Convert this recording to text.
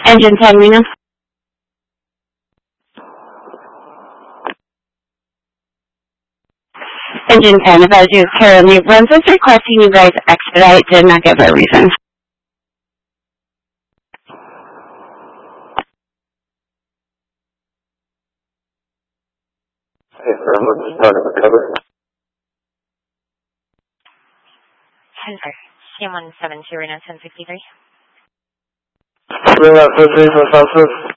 Engine 10, Reno. Engine 10, if I was you, Carol New Brunswick, requesting you guys expedite, did not give a reason. CM172, Reno 1063. Bring up 53 for South Swift.